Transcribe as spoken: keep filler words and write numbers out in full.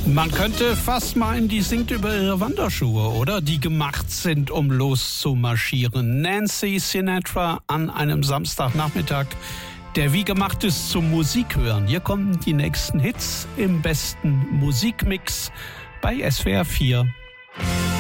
Man könnte fast meinen, die singt über ihre Wanderschuhe, oder? Die gemacht sind, um loszumarschieren. Nancy Sinatra an einem Samstagnachmittag, der wie gemacht ist zum Musik hören. Hier kommen die nächsten Hits im besten Musikmix bei S W R vier.